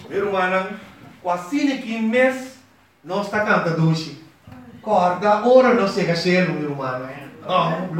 Meu irmão, quase que mês nós está cantando doce. Corda, ora não chega a ser, meu irmão.